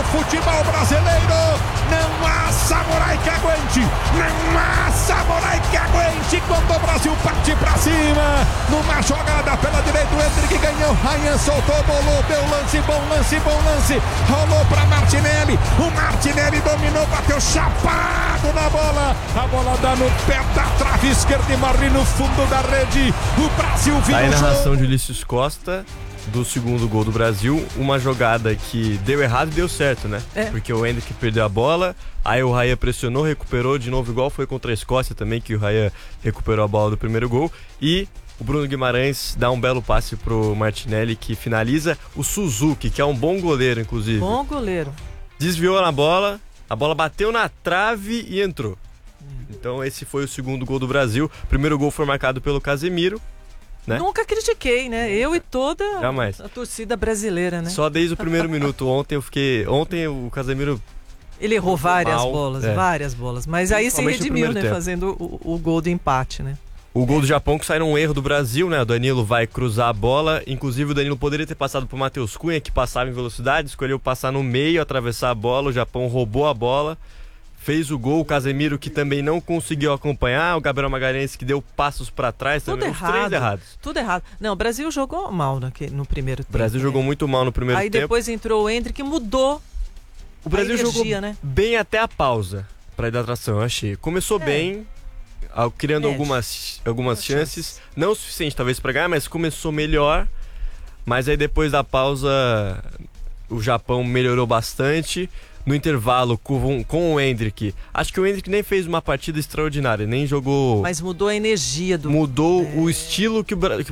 futebol brasileiro. Não há samurai que aguente. Não há samurai que aguente quando o Brasil parte pra cima. Numa jogada pela direita, o Endrick ganhou. Ryan soltou, bolou, deu lance, bom lance, bom lance. Rolou pra Martinelli. O Martinelli dominou, bateu chapado na bola. A bola dá no pé da trave esquerda e morre no fundo da rede. O Brasil viu aí o na jogo. narração de Ulisses Costa do segundo gol do Brasil, uma jogada que deu errado e deu certo, né? Porque o Endrick perdeu a bola, aí o Raya pressionou, recuperou de novo, igual foi contra a Escócia também, que o Raya recuperou a bola do primeiro gol, e o Bruno Guimarães dá um belo passe pro Martinelli, que finaliza. O Suzuki, que é um bom goleiro, inclusive. Bom goleiro. Desviou na bola, a bola bateu na trave e entrou. Então esse foi o segundo gol do Brasil. O primeiro gol foi marcado pelo Casemiro, né? Nunca critiquei, né? Eu e toda Jamais. a torcida brasileira, né? Só desde o primeiro minuto. Ontem o Casemiro... Ele errou várias mal, bolas. Mas aí se Principalmente no redimiu, né? primeiro tempo. Fazendo o gol do empate, né? O gol do Japão que sai num erro do Brasil, né? O Danilo vai cruzar a bola. Inclusive o Danilo poderia ter passado pro Matheus Cunha, que passava em velocidade. Escolheu passar no meio, atravessar a bola. O Japão roubou a bola. Fez o gol, o Casemiro que também não conseguiu acompanhar, o Gabriel Magalhães que deu passos para trás, Tudo também, errado. os três errados. Tudo errado. Não, o Brasil jogou mal no primeiro tempo. O Brasil jogou muito mal no primeiro aí tempo. depois entrou o Endrick, mudou O Brasil a energia, jogou né? bem até a pausa para hidratação, eu achei. Começou bem, criando algumas chances, não o suficiente talvez para ganhar, mas começou melhor. Mas aí depois da pausa o Japão melhorou bastante. No intervalo com o Endrick, acho que o Endrick nem fez uma partida extraordinária, nem jogou... Mas mudou a energia do... Mudou o estilo que o